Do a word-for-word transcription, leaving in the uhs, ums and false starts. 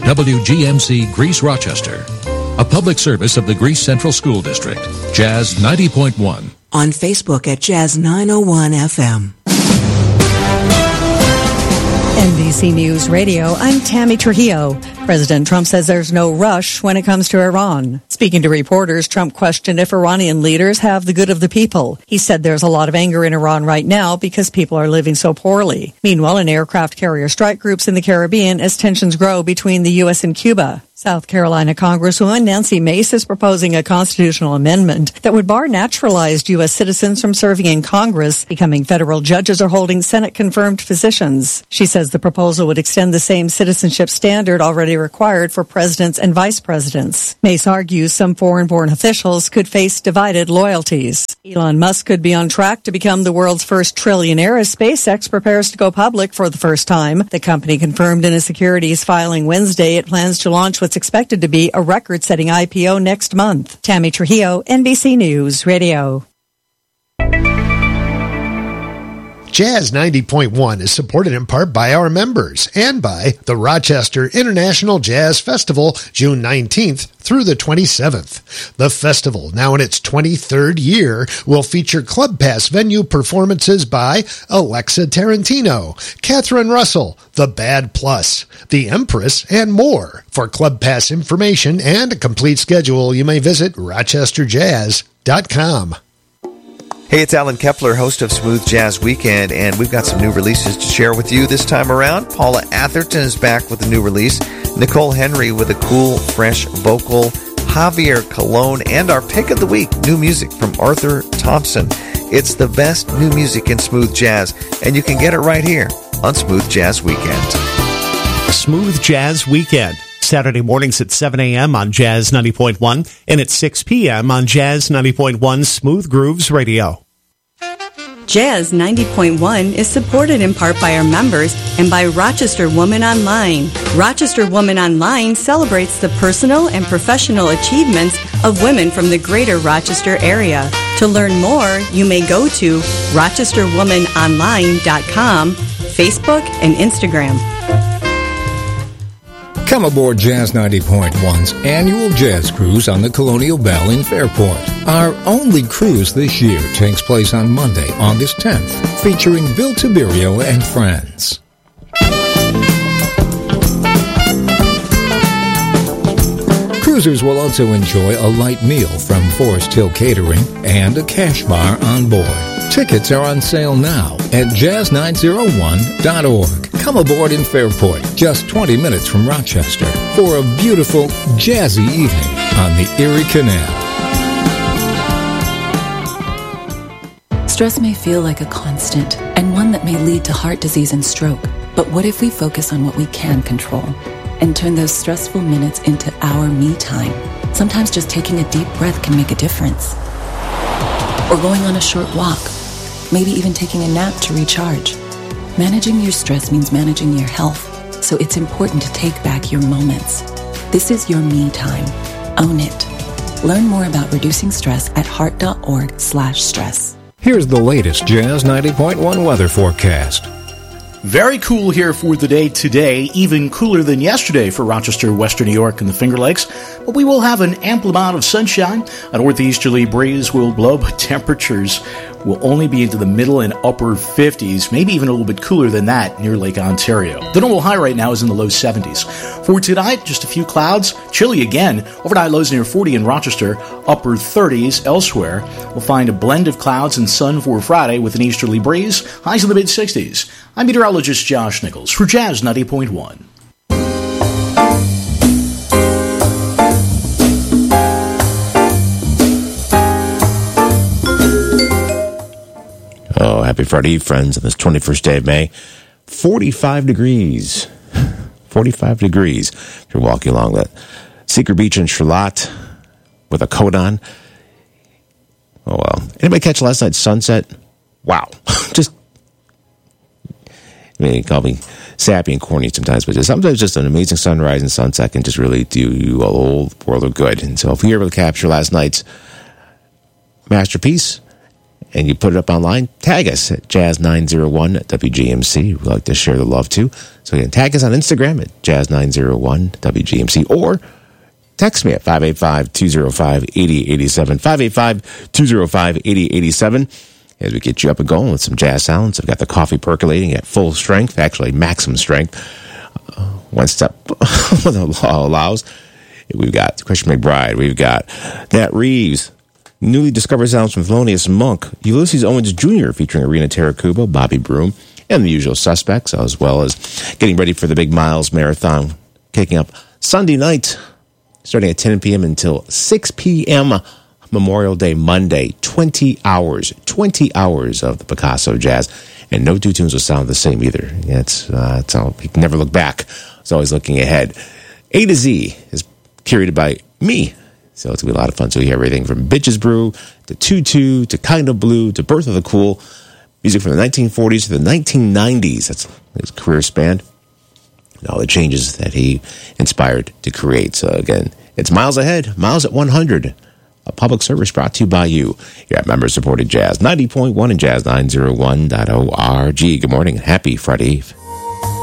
W G M C Greece Rochester. A public service of the Greece Central School District. Jazz ninety point one. On Facebook at Jazz nine oh one F M. N B C News Radio, I'm Tammy Trujillo. President Trump says there's no rush when it comes to Iran. Speaking to reporters, Trump questioned if Iranian leaders have the good of the people. He said there's a lot of anger in Iran right now because people are living so poorly. Meanwhile, an aircraft carrier strike groups in the Caribbean as tensions grow between the U S and Cuba. South Carolina Congresswoman Nancy Mace is proposing a constitutional amendment that would bar naturalized U S citizens from serving in Congress, becoming federal judges, or holding Senate-confirmed positions. She says the proposal would extend the same citizenship standard already required for presidents and vice presidents. Mace argues some foreign-born officials could face divided loyalties. Elon Musk could be on track to become the world's first trillionaire as SpaceX prepares to go public for the first time. The company confirmed in a securities filing Wednesday it plans to launch what's expected to be a record-setting I P O next month. Tammy Trujillo, N B C News Radio. Jazz ninety point one is supported in part by our members and by the Rochester International Jazz Festival, June nineteenth through the twenty-seventh. The festival, now in its twenty-third year, will feature Club Pass venue performances by Alexa Tarantino, Catherine Russell, The Bad Plus, The Empress, and more. For Club Pass information and a complete schedule, you may visit rochester jazz dot com. Hey, it's Alan Kepler, host of Smooth Jazz Weekend, and we've got some new releases to share with you this time around. Paula Atherton is back with a new release, Nicole Henry with a cool, fresh vocal, Javier Colon, and our pick of the week, new music from Arthur Thompson. It's the best new music in smooth jazz, and you can get it right here on Smooth Jazz Weekend. Smooth Jazz Weekend. Saturday mornings at seven a.m. on Jazz ninety point one and at six p.m. on Jazz ninety point one Smooth Grooves Radio. Jazz ninety point one is supported in part by our members and by Rochester Woman Online. Rochester Woman Online celebrates the personal and professional achievements of women from the greater Rochester area. To learn more, you may go to rochester woman online dot com, Facebook, and Instagram. Come aboard Jazz ninety point one's annual jazz cruise on the Colonial Belle in Fairport. Our only cruise this year takes place on Monday, August tenth, featuring Bill Tiberio and friends. Cruisers will also enjoy a light meal from Forest Hill Catering and a cash bar on board. Tickets are on sale now at jazz nine oh one dot org. Come aboard in Fairport, just twenty minutes from Rochester, for a beautiful, jazzy evening on the Erie Canal. Stress may feel like a constant, and one that may lead to heart disease and stroke. But what if we focus on what we can control and turn those stressful minutes into our me time? Sometimes just taking a deep breath can make a difference. Or going on a short walk, maybe even taking a nap to recharge. Managing your stress means managing your health, so it's important to take back your moments. This is your me time. Own it. Learn more about reducing stress at heart dot org slash stress. Here's the latest Jazz ninety point one weather forecast. Very cool here for the day today, even cooler than yesterday for Rochester, Western New York, and the Finger Lakes. But we will have an ample amount of sunshine. A northeasterly breeze will blow, but temperatures will only be into the middle and upper fifties, maybe even a little bit cooler than that near Lake Ontario. The normal high right now is in the low seventies. For tonight, just a few clouds, chilly again. Overnight lows near forty in Rochester, upper thirties elsewhere. We'll find a blend of clouds and sun for Friday with an easterly breeze, highs in the mid-sixties. I'm meteorologist Josh Nichols for Jazz ninety point one. Oh, happy Friday Eve, friends, on this twenty-first day of May. forty-five degrees. forty-five degrees. If you're walking along that Secret Beach in Charlotte with a coat on. Oh, well. Anybody catch last night's sunset? Wow. Just, I mean, you call me sappy and corny sometimes, but just, sometimes just an amazing sunrise and sunset can just really do you a whole world of good. And so if you're able to capture last night's masterpiece and you put it up online, tag us at Jazz nine oh one W G M C. We'd like to share the love too. So again, tag us on Instagram at Jazz nine oh one W G M C or text me at five eight five, two oh five, eight oh eight seven, five eight five, two oh five, eight oh eight seven. As we get you up and going with some jazz sounds. I've got the coffee percolating at full strength, actually maximum strength. Uh, one step the law allows. We've got Christian McBride. We've got Nat Reeves. Newly discovered sounds from Thelonious Monk. Ulysses Owens Junior featuring Arena Tarakubo, Bobby Broom, and the usual suspects, as well as getting ready for the Big Miles Marathon, kicking up Sunday night, starting at ten p.m. until six p.m. Memorial Day Monday. twenty hours. twenty hours of the Picasso Jazz. And no two tunes will sound the same either. It's, uh, it's all, you can never look back. It's always looking ahead. A to Z is curated by me. So it's going to be a lot of fun. So you hear everything from Bitches Brew to Tutu to Kind of Blue to Birth of the Cool. Music from the nineteen forties to the nineteen nineties. That's his career span. And all the changes that he inspired to create. So again, it's Miles Ahead, Miles at one hundred. A public service brought to you by you. You're at member-supported Jazz ninety point one and Jazz nine oh one dot org. Good morning and happy Friday Eve.